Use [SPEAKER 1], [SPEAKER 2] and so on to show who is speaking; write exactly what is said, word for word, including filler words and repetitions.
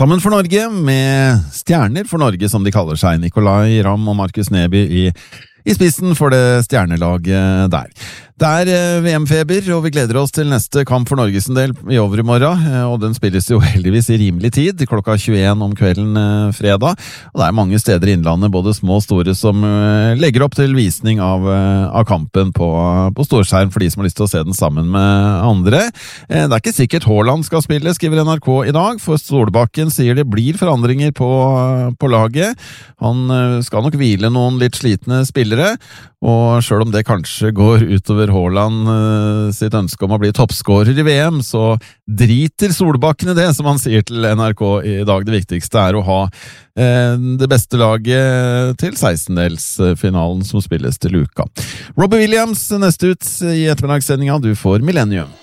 [SPEAKER 1] Sammen for Norge, med stjerner for Norge, som de kaller seg. Nicolai Ramm og Markus Neby i, i spissen for det stjernelaget der. Det er V M-feber, og vi gleder oss til neste kamp for Norges en del i overmorgen, og den spilles jo heldigvis i rimelig tid, klokka tjueen om kvelden fredag. Og det er mange steder i innlandet, både små og store, som legger opp til visning av, av kampen på, på storskjerm for de som har lyst til å se den sammen med andre. Det er ikke sikkert Haaland skal spille, skriver N R K i dag, for Solbakken sier det blir forandringer på, på laget. Han skal nok hvile noen litt slitne spillere, og selv om det kanskje går utover Haaland uh, sitt ønske om å bli toppskårer i V M, så driter Solbakken i det, som han sier til N R K i dag. Det viktigste er å ha uh, det beste laget til sekstendelsfinalen som spilles til uka. Robbie Williams neste ut i ettermiddagssendinga. Du får Millennium.